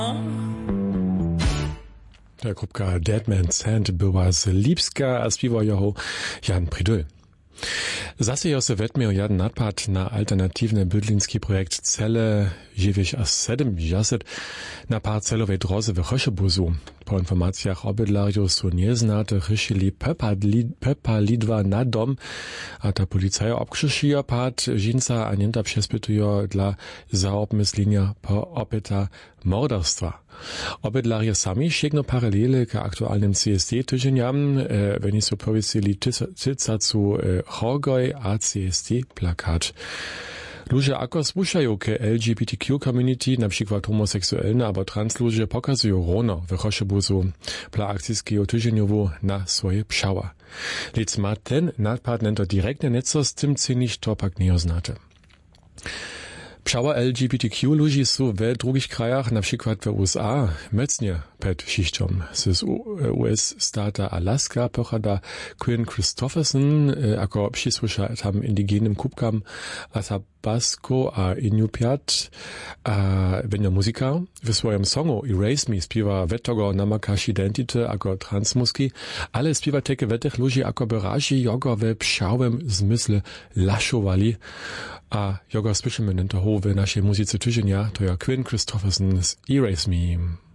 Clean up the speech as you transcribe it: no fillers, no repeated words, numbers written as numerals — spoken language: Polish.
Ta grupka Dead Man's Hand była z Lipska, a śpiewał ją Jan Prydyl. Zase jo se wetmiał jeden nadpad na alternatywny bydlinski projekt Cele 970 na parcelowej drodze w Choszebuzu. Po informacjach obydlariów są nieznate ryšili Pepa Lidwa na dom, a ta policja obkrzyżuje pad żinca a nienta przespytuje dla zaobmyslenia po opyta morderstwa. Obydlarie sami sięgną paralele k aktualnym CSD tydzieniam, wenn są powiesili tycacu Horgoj a CSD plakat. Ludzie ako słuchają k LGBTQ community, na przykład homoseksualne albo trans ludzie pokazują rono w Choszebuzu dla akcyjskiego tydzieniowu na swoje pszała. Lecz ma ten nadpad nento direktne nieco z tym cynić to pak nie oznate. Pszała LGBTQ ludzi są w drugich krajach, na przykład w USA, mocnie przed szyścią. Z US stata Alaska pochada Quinn Christopherson, jako przysłysza tam indygenym kubkam Athabasco a Inupiat, a wenja muzyka w swoim songu Erase Me śpiewa wetogo namakasz identity jako transmuski, ale śpiewa takie wetych ludzi jako berazi jogo w pszałym zmysle laszowali, a jogo słyszymy nento w naszej muzyce tydzienia, to ja Quinn Christopherson z Erase Me.